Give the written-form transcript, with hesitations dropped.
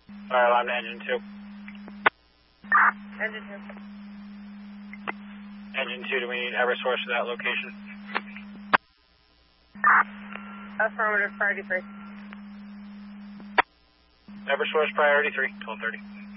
Fire alarm to engine 2. Engine 2. Engine 2, do we need Eversource for that location? Affirmative, priority 3. Eversource priority 3, 1230.